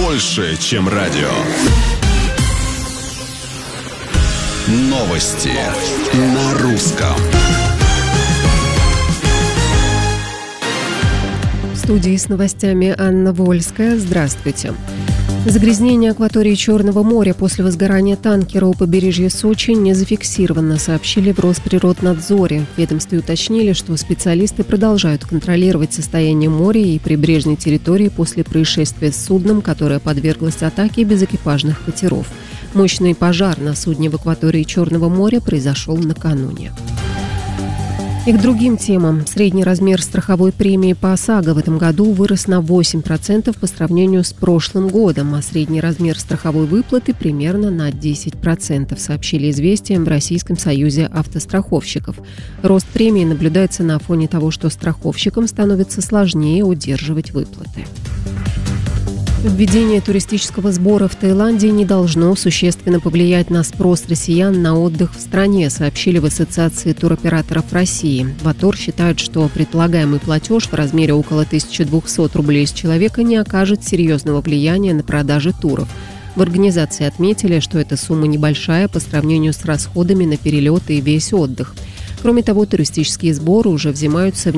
больше, чем радио. Новости на русском. В студии с новостями Анна Вольская. Здравствуйте. Загрязнение акватории Черного моря после возгорания танкера у побережья Сочи не зафиксировано, сообщили в Росприроднадзоре. В ведомстве уточнили, что специалисты продолжают контролировать состояние моря и прибрежной территории после происшествия с судном, которое подверглось атаке безэкипажных катеров. Мощный пожар на судне в акватории Черного моря произошел накануне. И к другим темам. Средний размер страховой премии по ОСАГО в этом году вырос на 8% по сравнению с прошлым годом, а средний размер страховой выплаты примерно на 10%, сообщили «Известиям» в Российском союзе автостраховщиков. Рост премии наблюдается на фоне того, что страховщикам становится сложнее удерживать выплаты. Введение туристического сбора в Таиланде не должно существенно повлиять на спрос россиян на отдых в стране, сообщили в Ассоциации туроператоров России. В АТОР считают, что предполагаемый платеж в размере около 1200 рублей с человека не окажет серьезного влияния на продажи туров. В организации отметили, что эта сумма небольшая по сравнению с расходами на перелеты и весь отдых. Кроме того, туристические сборы уже взимаются в